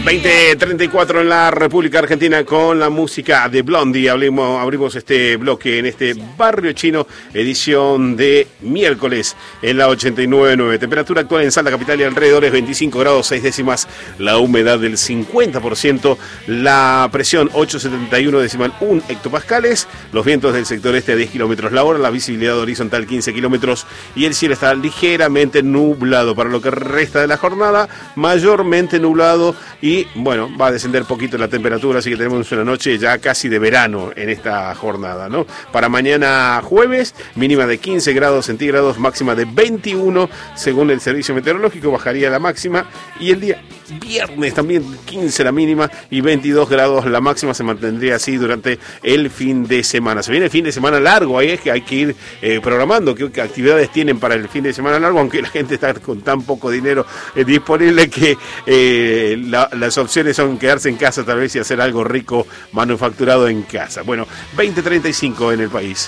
20:34 en la República Argentina con la música de Blondie. Abrimos este bloque en este Barrio Chino, edición de miércoles en la 89.9. Temperatura actual en Salta Capital y alrededores 25 grados 6 décimas. La humedad del 50%. La presión 871,1 hectopascales. Los vientos del sector este a 10 kilómetros la hora. La visibilidad horizontal 15 kilómetros. Y el cielo está ligeramente nublado para lo que resta de la jornada. Mayormente nublado. Y bueno, va a descender poquito la temperatura, así que tenemos una noche ya casi de verano en esta jornada, ¿no? Para mañana jueves, mínima de 15 grados centígrados, máxima de 21, según el servicio meteorológico, bajaría la máxima. Y el día viernes también 15 la mínima y 22 grados la máxima, se mantendría así durante el fin de semana. Se viene el fin de semana largo, ahí es que hay que ir programando qué actividades tienen para el fin de semana largo, aunque la gente está con tan poco dinero disponible que las opciones son quedarse en casa tal vez y hacer algo rico manufacturado en casa. Bueno, 20:35 en el país.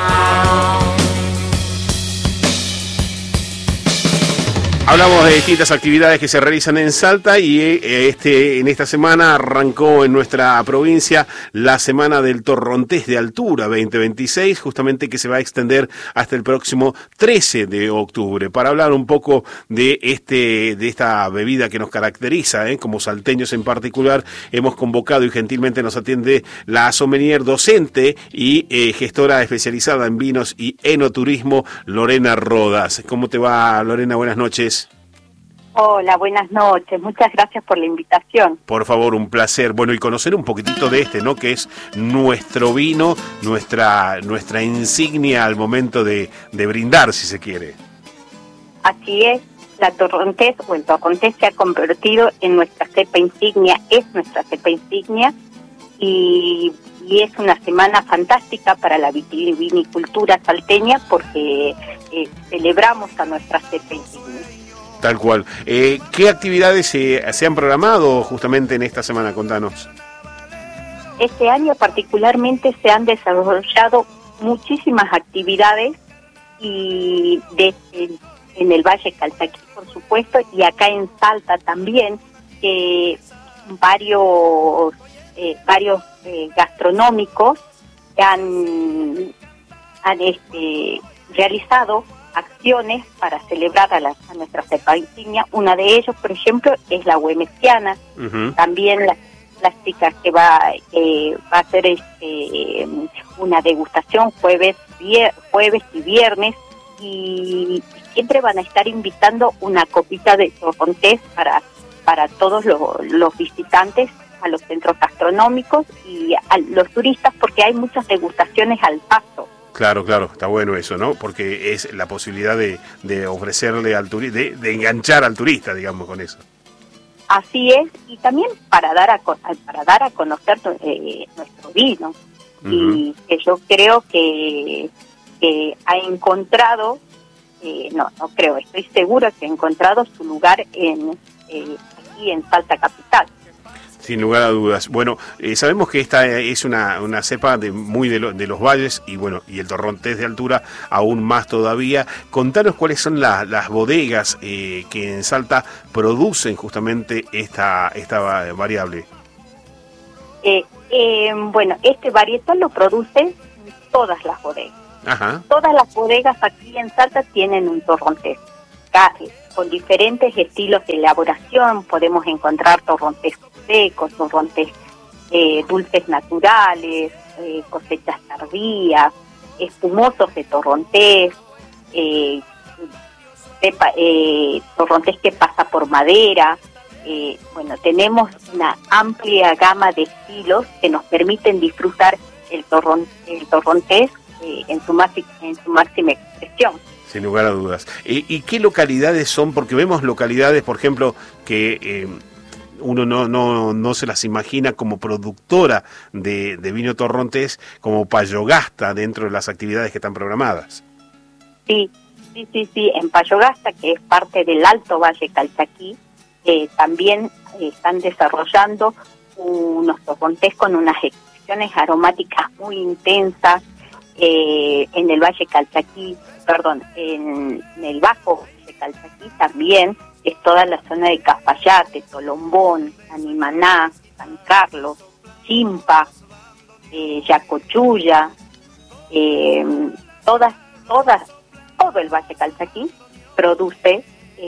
Hablamos de distintas actividades que se realizan en Salta y en esta semana arrancó en nuestra provincia la Semana del Torrontés de Altura 2026, justamente que se va a extender hasta el próximo 13 de octubre. Para hablar un poco de esta bebida que nos caracteriza, como salteños en particular, hemos convocado y gentilmente nos atiende la sommelier docente y gestora especializada en vinos y enoturismo, Lorena Rodas. ¿Cómo te va, Lorena? Buenas noches. Hola, buenas noches. Muchas gracias por la invitación. Por favor, un placer. Bueno, y conocer un poquitito de ¿no? Que es nuestro vino, nuestra insignia al momento de brindar, si se quiere. Así es. La Torrontés o el Torrontés se ha convertido en nuestra cepa insignia, es nuestra cepa insignia y es una semana fantástica para la vitivinicultura salteña porque celebramos a nuestra cepa insignia. Tal cual. ¿Qué actividades se han programado justamente en esta semana? Contanos. Este año particularmente se han desarrollado muchísimas actividades y en el Valle Calchaquí, por supuesto, y acá en Salta también, varios gastronómicos han realizado acciones para celebrar a nuestra cepa insignia. Una de ellos, por ejemplo, es la huemesiana. Uh-huh. También las chicas que va a hacer una degustación jueves y viernes, y siempre van a estar invitando una copita de torrontés para todos los visitantes a los centros gastronómicos y a los turistas, porque hay muchas degustaciones al paso. Claro, está bueno eso, ¿no? Porque es la posibilidad de ofrecerle al turista, de enganchar al turista, digamos, con eso. Así es, y también para dar a conocer nuestro vino. Uh-huh. Y que yo creo que ha encontrado, estoy segura que ha encontrado su lugar aquí en Salta Capital. Sin lugar a dudas. Bueno, sabemos que esta es una cepa muy de los valles y el torrontés de altura aún más todavía. Contanos cuáles son las bodegas que en Salta producen justamente esta variable. Este varietal lo producen todas las bodegas. Ajá. Todas las bodegas aquí en Salta tienen un torrontés. Con diferentes estilos de elaboración podemos encontrar torrontés secos, torrontés dulces naturales, cosechas tardías, espumosos de torrontés, torrontés que pasa por madera. Tenemos una amplia gama de estilos que nos permiten disfrutar el torrontés en su máxima expresión. Sin lugar a dudas. ¿Y qué localidades son? Porque vemos localidades, por ejemplo, que uno no se las imagina como productora de vino torrontés, como Payogasta, dentro de las actividades que están programadas. Sí. En Payogasta, que es parte del Alto Valle Calchaquí, también están desarrollando unos torrontés con unas expresiones aromáticas muy intensas. En el Valle Calchaquí, en el Bajo Valle Calchaquí también que es toda la zona de Cafayate, Tolombón, Animaná, San Carlos, Chimpa, Yacochulla, todo el Valle Calchaquí produce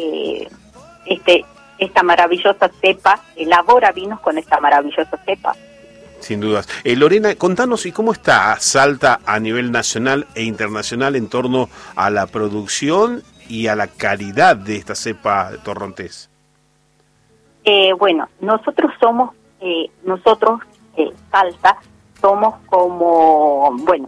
esta maravillosa cepa, elabora vinos con esta maravillosa cepa. Sin dudas. Lorena, contanos, ¿y cómo está Salta a nivel nacional e internacional en torno a la producción y a la calidad de esta cepa torrontés? Bueno, nosotros somos, Salta, somos como, bueno,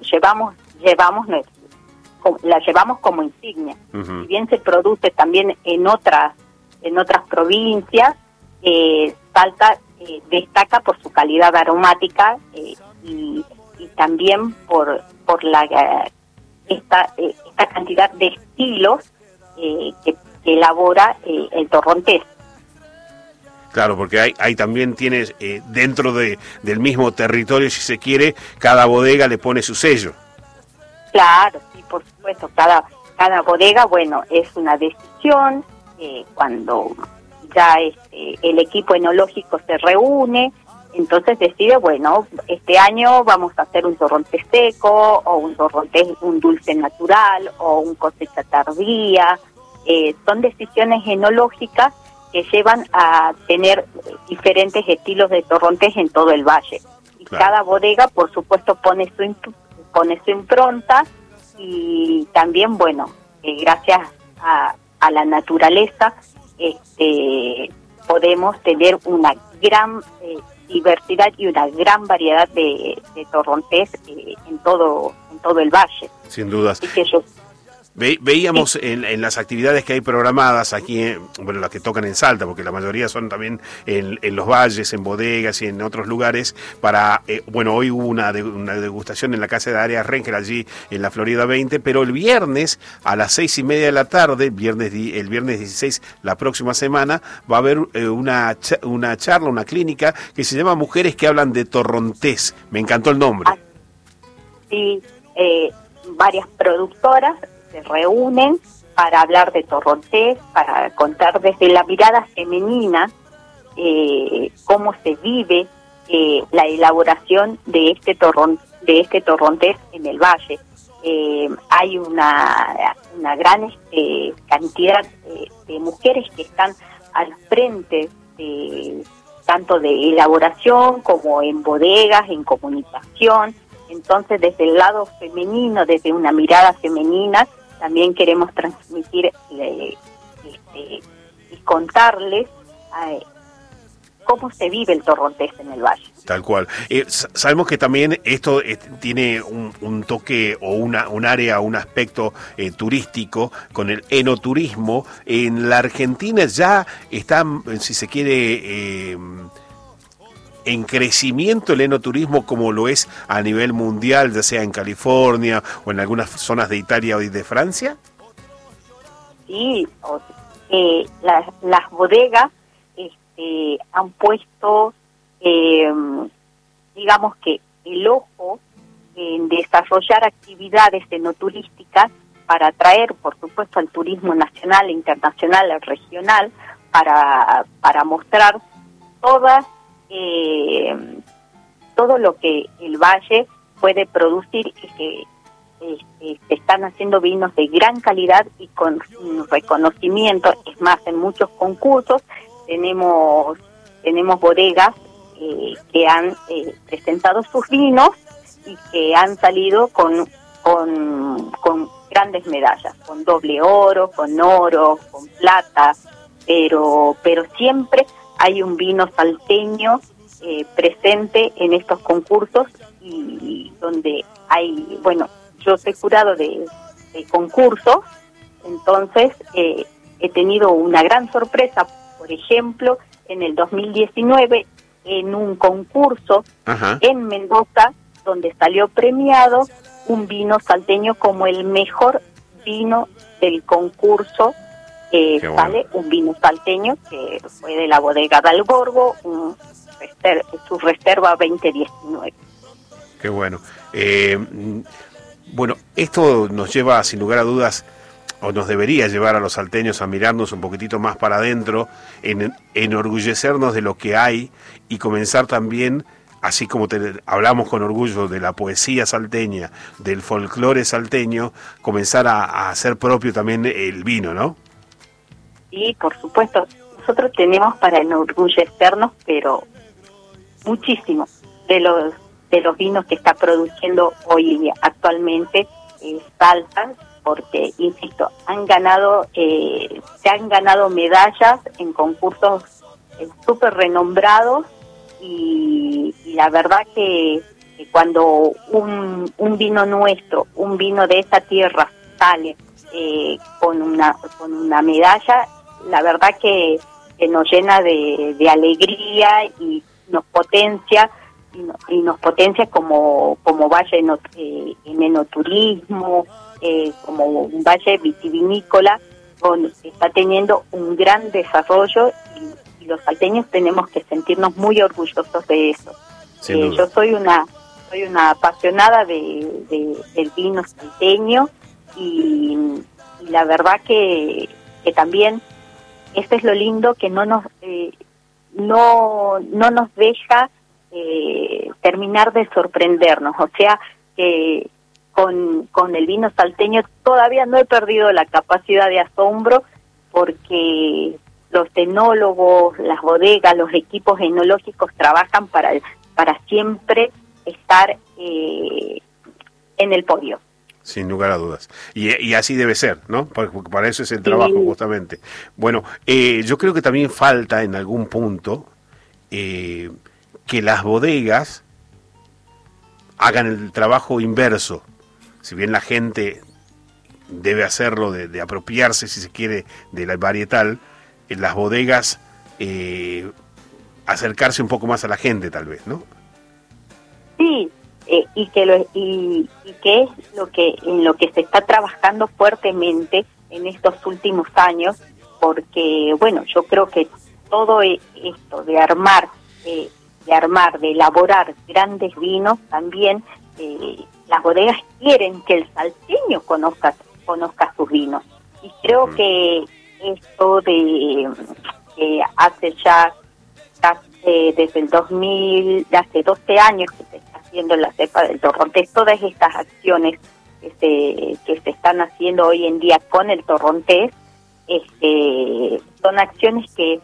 la llevamos como insignia. Si bien se produce también en otras provincias, Salta destaca por su calidad aromática y también por esta cantidad de estilos que elabora el torrontés. Claro, porque hay también tienes dentro del mismo territorio, si se quiere, cada bodega le pone su sello. Claro, sí, por supuesto, cada bodega, bueno, es una decisión cuando ya el equipo enológico se reúne, entonces decide, bueno, este año vamos a hacer un torrontés seco, o un dulce natural, o un cosecha tardía. Son decisiones enológicas que llevan a tener diferentes estilos de torrontés en todo el valle. Y claro, cada bodega, por supuesto, pone su impronta, y también, bueno, gracias a la naturaleza, podemos tener una gran diversidad y una gran variedad de torrontés en todo el valle. Sin dudas. Así que Veíamos sí, en las actividades que hay programadas aquí, bueno, las que tocan en Salta, porque la mayoría son también en los valles, en bodegas y en otros lugares, bueno, hoy hubo una degustación en la casa de Arias Rengel, allí en la Florida 20, pero el viernes a las 6:30 de la tarde, el viernes 16, la próxima semana, va a haber una charla, una clínica que se llama Mujeres que hablan de torrontés. Me encantó el nombre. Sí, varias productoras se reúnen para hablar de torrontés, para contar desde la mirada femenina cómo se vive la elaboración de este torrontés en el valle. Hay una gran cantidad de mujeres que están al frente tanto de elaboración como en bodegas, en comunicación. Entonces, desde el lado femenino, desde una mirada femenina, también queremos transmitir y contarles cómo se vive el torrontés en el valle. Tal cual. Sabemos que también esto tiene un toque o un área, un aspecto turístico con el enoturismo. En la Argentina ya está, si se quiere, en crecimiento el enoturismo como lo es a nivel mundial, ya sea en California o en algunas zonas de Italia o de Francia. Sí, las bodegas han puesto, digamos que el ojo en desarrollar actividades enoturísticas para atraer, por supuesto, al turismo nacional, internacional, al regional, para mostrar todo lo que el valle puede producir, y que se están haciendo vinos de gran calidad y con un reconocimiento. Es más, en muchos concursos tenemos bodegas que han presentado sus vinos y que han salido con grandes medallas, con doble oro, con plata, pero siempre hay un vino salteño presente en estos concursos, y donde hay, bueno, yo soy jurado de concursos, entonces he tenido una gran sorpresa, por ejemplo, en el 2019, en un concurso en Mendoza, donde salió premiado un vino salteño como el mejor vino del concurso. Sale un vino salteño que fue de la bodega Dal Borgo, su reserva 2019. Qué bueno. Bueno, esto nos lleva sin lugar a dudas o nos debería llevar a los salteños a mirarnos un poquitito más para adentro, enorgullecernos de lo que hay y comenzar también, así como hablamos con orgullo de la poesía salteña, del folclore salteño, comenzar a hacer propio también el vino, ¿no? Sí, por supuesto. Nosotros tenemos para enorgullecernos, pero muchísimo, de los vinos que está produciendo hoy actualmente Salta, porque, insisto, se han ganado medallas en concursos súper renombrados y la verdad que cuando un vino nuestro, un vino de esa tierra sale con una medalla, la verdad que nos llena de alegría y nos potencia como valle en enoturismo, como un valle vitivinícola, está teniendo un gran desarrollo y los salteños tenemos que sentirnos muy orgullosos de eso. Yo soy una apasionada del vino salteño y la verdad que también esto es lo lindo, que no nos deja terminar de sorprendernos. O sea que con el vino salteño todavía no he perdido la capacidad de asombro, porque los enólogos, las bodegas, los equipos enológicos trabajan para siempre estar en el podio. Sin lugar a dudas. Y así debe ser, ¿no? Porque para eso es el trabajo, justamente. Bueno, yo creo que también falta en algún punto que las bodegas hagan el trabajo inverso. Si bien la gente debe hacerlo de apropiarse, si se quiere, de la varietal, en las bodegas acercarse un poco más a la gente, tal vez, ¿no? Sí. Y que es en lo que se está trabajando fuertemente en estos últimos años, porque bueno, yo creo que todo esto de elaborar grandes vinos, también las bodegas quieren que el salteño conozca sus vinos, y creo que esto de hace ya desde el 2000, hace 12 años que se está haciendo la cepa del torrontés, todas estas acciones que se están haciendo hoy en día con el torrontés, son acciones que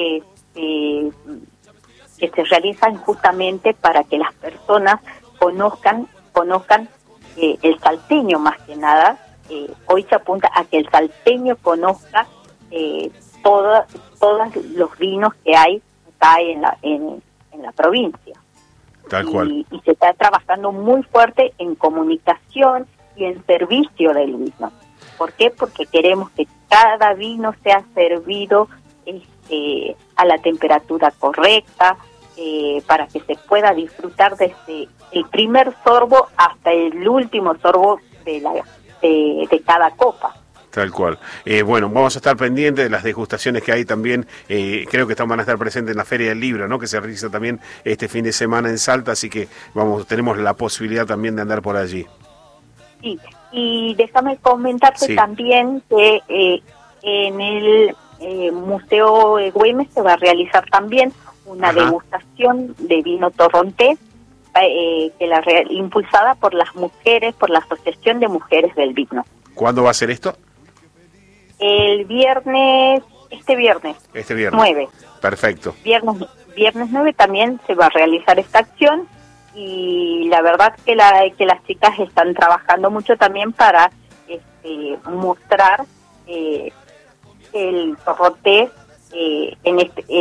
se realizan justamente para que las personas conozcan el salteño, más que nada. Hoy se apunta a que el salteño conozca todos los vinos que hay acá en la provincia. Tal cual. Y se está trabajando muy fuerte en comunicación y en servicio del vino. ¿Por qué? Porque queremos que cada vino sea servido a la temperatura correcta, para que se pueda disfrutar desde el primer sorbo hasta el último sorbo de cada copa. Tal cual. Bueno, vamos a estar pendientes de las degustaciones que hay también. Creo que van a estar presentes en la Feria del Libro, ¿no? Que se realiza también este fin de semana en Salta, así que tenemos la posibilidad también de andar por allí. Sí, y déjame comentarte también que en el Museo Güemes se va a realizar también una degustación de vino torrontés, impulsada por las mujeres, por la Asociación de Mujeres del Vino. ¿Cuándo va a ser esto? El viernes, este viernes 9. Perfecto. Viernes 9 también se va a realizar esta acción, y la verdad que las chicas están trabajando mucho también para mostrar el torrontés en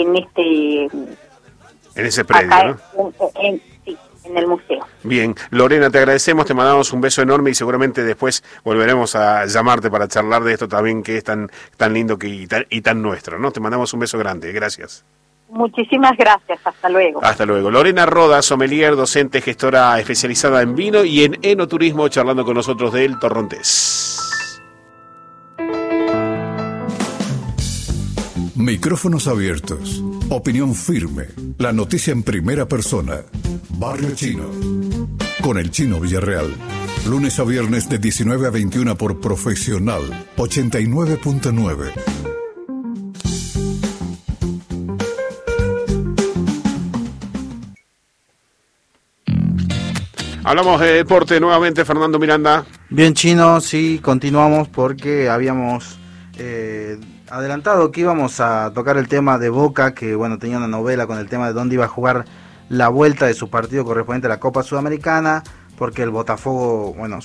ese predio, acá, ¿no? En el museo. Bien, Lorena, te agradecemos, te mandamos un beso enorme y seguramente después volveremos a llamarte para charlar de esto también, que es tan lindo y tan nuestro, ¿no? Te mandamos un beso grande, gracias. Muchísimas gracias, hasta luego. Hasta luego. Lorena Roda, sommelier, docente, gestora especializada en vino y en enoturismo, charlando con nosotros del torrontés. Micrófonos abiertos, opinión firme, la noticia en primera persona. Barrio Chino, con el Chino Villarreal. Lunes a viernes de 19 a 21 por Profesional 89.9. Hablamos de deporte nuevamente, Fernando Miranda. Bien, Chino, sí, continuamos porque habíamos adelantado que íbamos a tocar el tema de Boca, que bueno, tenía una novela con el tema de dónde iba a jugar la vuelta de su partido correspondiente a la Copa Sudamericana, porque el Botafogo, bueno,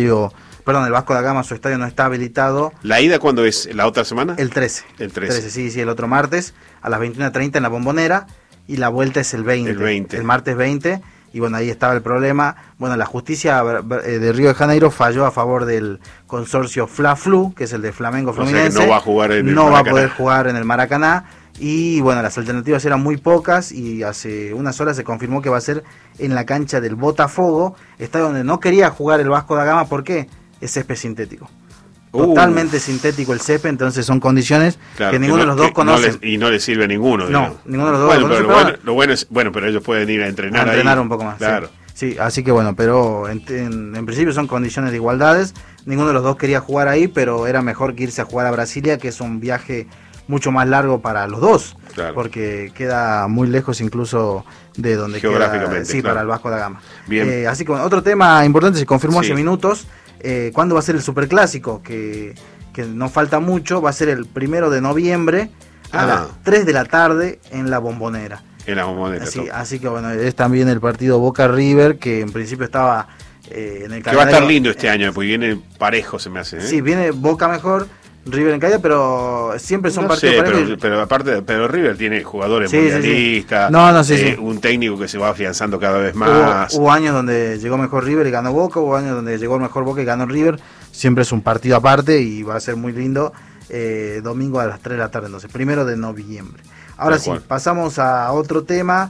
el Vasco da Gama, su estadio no está habilitado. ¿La ida cuándo es? ¿La otra semana? El 13. El 13. Sí, el otro martes, a las 21:30 en la Bombonera, y la vuelta es el 20. El martes 20. Y bueno, ahí estaba el problema. Bueno, la justicia de Río de Janeiro falló a favor del consorcio Fla-Flu, que es el de Flamengo Fluminense. O sea que no va a jugar en el No Maracaná. va a poder jugar en el Maracaná. Y bueno, las alternativas eran muy pocas y hace unas horas se confirmó que va a ser en la cancha del Botafogo, estadio donde no quería jugar el Vasco da Gama. ¿Por qué? Es césped sintético. Totalmente sintético el césped, entonces son condiciones que ninguno de los dos conoce. Y no le sirve a ninguno. No, ninguno de los dos conoce. Pero lo bueno es, pero ellos pueden ir a entrenar ahí. Un poco más. Claro. Sí, así que bueno, pero en principio son condiciones de igualdades. Ninguno de los dos quería jugar ahí, pero era mejor que irse a jugar a Brasilia, que es un viaje mucho más largo para los dos, claro, porque queda muy lejos incluso de donde geográficamente, queda, claro, para el Vasco da Gama. Bien. Así que bueno, otro tema importante, se confirmó hace minutos, ¿cuándo va a ser el Superclásico? Que no falta mucho, va a ser el 1 de noviembre a las 3 de la tarde en la Bombonera. En la Bombonera. Así que bueno, es también el partido Boca River, que en principio estaba en el calendario. Que va a estar lindo este año, porque viene parejo, se me hace. Sí, viene Boca mejor, River en caída, pero siempre son partidos parejos. Pero aparte, River tiene jugadores mundialistas, un técnico que se va afianzando cada vez más. Hubo años donde llegó mejor River y ganó Boca, hubo años donde llegó mejor Boca y ganó River. Siempre es un partido aparte y va a ser muy lindo. Domingo a las 3 de la tarde, entonces 1 de noviembre. Ahora sí, pasamos a otro tema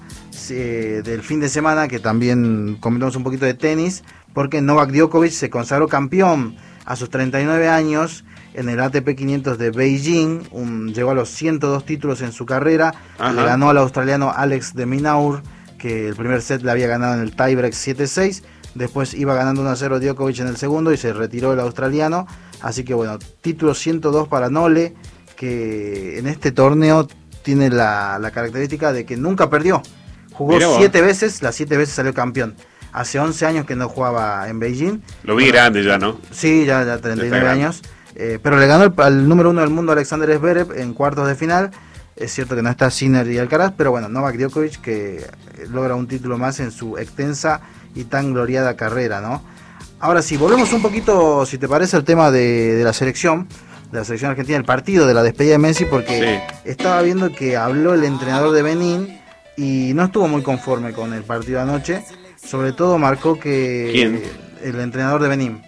del fin de semana, que también comentamos un poquito de tenis, porque Novak Djokovic se consagró campeón a sus 39 años en el ATP 500 de Beijing. Llegó a los 102 títulos en su carrera. Le ganó al australiano Alex de Minaur, que el primer set le había ganado en el tiebreak 7-6. Después iba ganando 1-0 Djokovic en el segundo y se retiró el australiano. Así que bueno, título 102 para Nole, que en este torneo tiene la característica de que nunca perdió. Jugó 7 veces, las 7 veces salió campeón. Hace 11 años que no jugaba en Beijing. Lo vi grande ya, ¿no? Sí, ya 39 años. Pero le ganó al número 1 del mundo, Alexander Zverev, en cuartos de final. Es cierto que no está Sinner y Alcaraz, pero bueno, Novak Djokovic, que logra un título más en su extensa y tan gloriada carrera, ¿no? Ahora sí, volvemos un poquito, si te parece, al tema de la selección argentina, el partido de la despedida de Messi, porque estaba viendo que habló el entrenador de Benín y no estuvo muy conforme con el partido de anoche. Sobre todo marcó que... ¿Quién? El entrenador de Benín.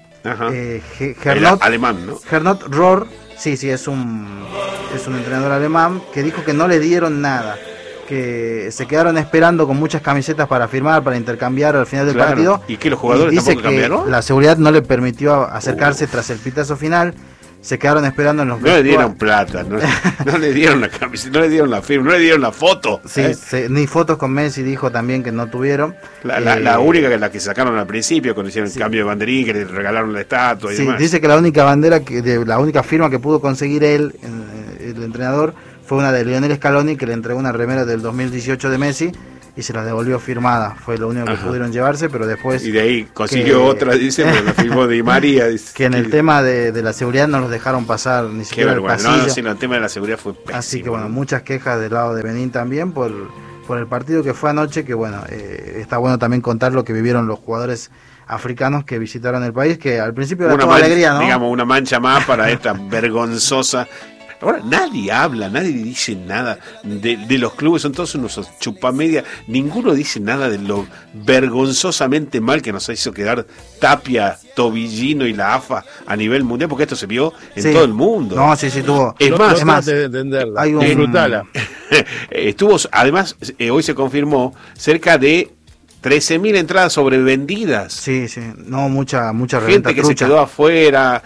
Gernot, alemán, ¿no? Gernot Rohr, sí, es un entrenador alemán, que dijo que no le dieron nada, que se quedaron esperando con muchas camisetas para firmar, para intercambiar al final del partido. ¿Y que los jugadores tampoco cambiaron? La seguridad no le permitió acercarse tras el pitazo final. Se quedaron esperando en los vestuarios. No le dieron plata, no le dieron la camiseta, no le dieron la firma, no le dieron la foto. Sí, ni fotos con Messi, dijo también que no tuvieron. La única, la que sacaron al principio, cuando hicieron el cambio de banderín, que le regalaron la estatua y demás. Dice que la única bandera, la única firma que pudo conseguir él, el entrenador, fue una de Lionel Scaloni, que le entregó una remera del 2018 de Messi y se la devolvió firmada. Fue lo único que pudieron llevarse, pero después... Y de ahí consiguió otra, dice, pero la firmó Di María. Dice, que en el tema de la seguridad no los dejaron pasar ni siquiera el pasillo. No, el tema de la seguridad fue pésimo. Así que bueno, muchas quejas del lado de Benín también por el partido que fue anoche, que bueno, está bueno también contar lo que vivieron los jugadores africanos que visitaron el país, que al principio era toda alegría, ¿no? Digamos, una mancha más para esta vergonzosa... Ahora nadie habla, nadie dice nada de los clubes, son todos unos chupamedia, ninguno dice nada de lo vergonzosamente mal que nos hizo quedar Tapia, Tobillino y la AFA a nivel mundial, porque esto se vio en todo el mundo. No, sí, tuvo. Es más, de entenderla. Disfrutala. Estuvo, además, hoy se confirmó cerca de 13.000 entradas sobrevendidas. Sí, no, mucha gente que se quedó afuera.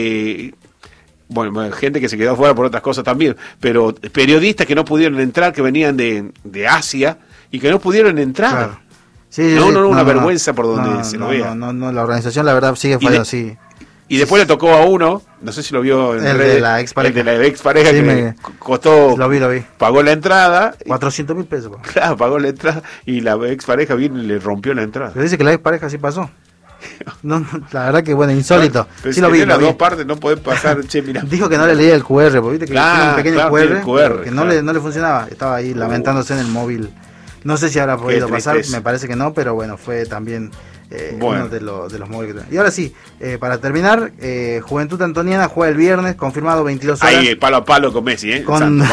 Bueno, gente que se quedó fuera por otras cosas también, pero periodistas que no pudieron entrar, que venían de Asia y que no pudieron entrar. Claro. una vergüenza por donde se lo vea. No, la organización la verdad sigue fallando así. Y después le tocó a uno, no sé si lo vio en redes, de la expareja. El de la expareja, sí, que costó... Lo vi. Pagó la entrada. 400.000 pesos. Claro, pagó la entrada y la expareja vino y le rompió la entrada. Pero dice que la expareja sí pasó. No, la verdad que bueno, insólito. Pero sí si lo vi. Las dos partes no podés pasar, che, mira. Dijo que no le leía el QR, porque viste que tiene un pequeño QR, que no le funcionaba. Estaba ahí lamentándose en el móvil. No sé si habrá podido pasar, me parece que no, pero bueno, fue también uno de los móviles que tenemos. Y ahora sí, para terminar, Juventud Antoniana juega el viernes, confirmado 22 horas. Ahí, palo a palo con Messi,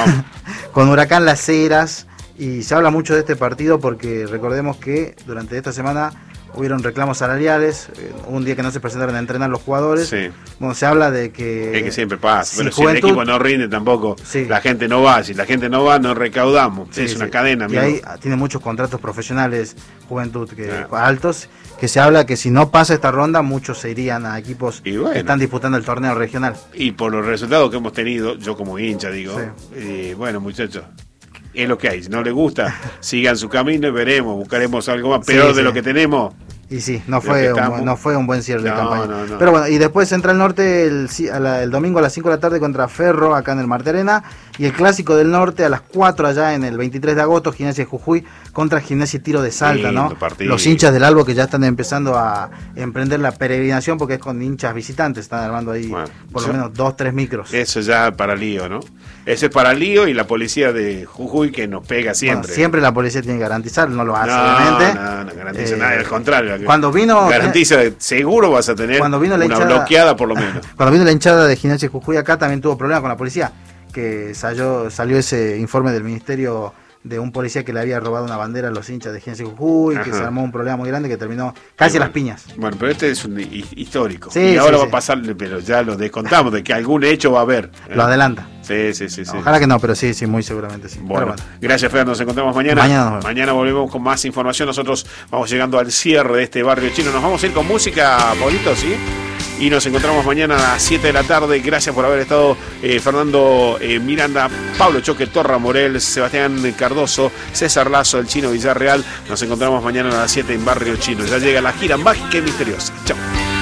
con Huracán Las Heras. Y se habla mucho de este partido porque recordemos que durante esta semana hubieron reclamos salariales, un día que no se presentaron a entrenar los jugadores. Sí. Bueno, se habla de que... Es que siempre pasa, pero si el equipo no rinde tampoco, la gente no va. Si la gente no va, no recaudamos. Es una cadena. Y ahí tiene muchos contratos profesionales, Juventud, altos, que se habla que si no pasa esta ronda, muchos se irían a equipos que están disputando el torneo regional. Y por los resultados que hemos tenido, yo como hincha digo, bueno muchachos, es lo que hay. Si no les gusta, sigan su camino y veremos, buscaremos algo más peor de lo que tenemos. Y sí, no fue un buen cierre de campaña. No. Pero bueno, y después Central Norte el domingo a las 5 de la tarde contra Ferro, acá en el Marte Arena. Y el Clásico del Norte a las 4 allá en el 23 de agosto, Gimnasia de Jujuy contra Gimnasia y Tiro de Salta, ¿no? Los hinchas del Albo que ya están empezando a emprender la peregrinación porque es con hinchas visitantes, están armando ahí por lo menos 2-3 micros. Eso ya para lío, ¿no? Eso es para lío y la policía de Jujuy que nos pega siempre. Bueno, siempre la policía tiene que garantizar, no lo hace obviamente. No garantiza nada, al contrario. Cuando vino... Garantiza, seguro vas a tener una bloqueada por lo menos. Cuando vino la hinchada de Gimnasia de Jujuy acá también tuvo problemas con la policía, que salió ese informe del ministerio de un policía que le había robado una bandera a los hinchas de Gimnasia de Jujuy, que se armó un problema muy grande que terminó casi a las piñas. Bueno, pero este es un histórico. Y ahora va a pasar, pero ya lo descontamos, de que algún hecho va a haber. Lo adelanta. Sí. Ojalá que no, pero sí, muy seguramente sí. Bueno, gracias, Fer, nos encontramos mañana. Mañana volvemos con más información. Nosotros vamos llegando al cierre de este barrio chino. Nos vamos a ir con música, Pablito, ¿sí? Y nos encontramos mañana a las 7 de la tarde. Gracias por haber estado Fernando Miranda, Pablo Choque, Torra Morel, Sebastián Cardoso, César Lazo, el Chino Villarreal. Nos encontramos mañana a las 7 en Barrio Chino. Ya llega la gira mágica y misteriosa. Chao.